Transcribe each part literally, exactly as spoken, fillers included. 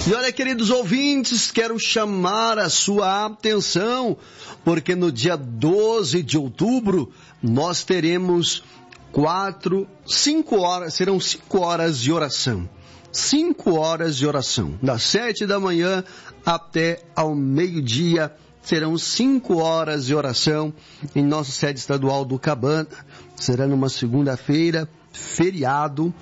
E olha, queridos ouvintes, quero chamar a sua atenção, porque no dia doze de outubro nós teremos quatro, cinco horas, serão cinco horas de oração. Cinco horas de oração. Das sete da manhã até ao meio-dia serão cinco horas de oração em nossa sede estadual do Cabana. Será numa segunda-feira, feriado.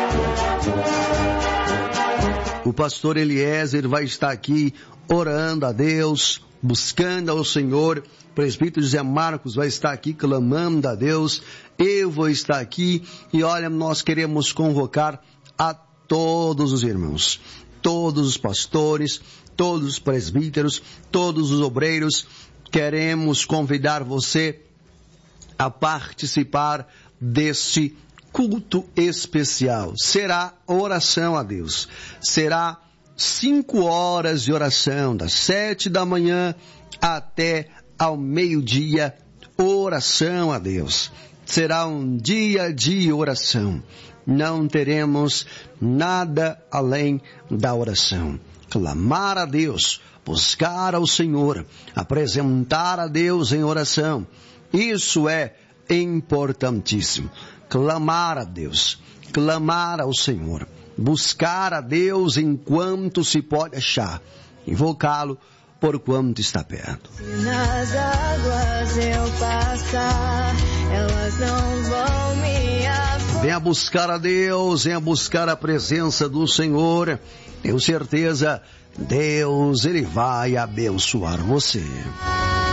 O pastor Eliezer vai estar aqui orando a Deus, buscando ao Senhor. O presbítero José Marcos vai estar aqui clamando a Deus. Eu vou estar aqui e olha, nós queremos convocar a todos os irmãos, todos os pastores, todos os presbíteros, todos os obreiros. Queremos convidar você a participar deste culto especial. Será oração a Deus. Será cinco horas de oração, das sete da manhã até ao meio-dia, oração a Deus. Será um dia de oração. Não teremos nada além da oração. Clamar a Deus, buscar ao Senhor, apresentar a Deus em oração. Isso é importantíssimo. Clamar a Deus, clamar ao Senhor, buscar a Deus enquanto se pode achar, invocá-lo por quanto está perto. Se nas águas eu passar, elas não vão me afundar. Venha buscar a Deus, venha buscar a presença do Senhor. Tenho certeza, Deus, Ele vai abençoar você.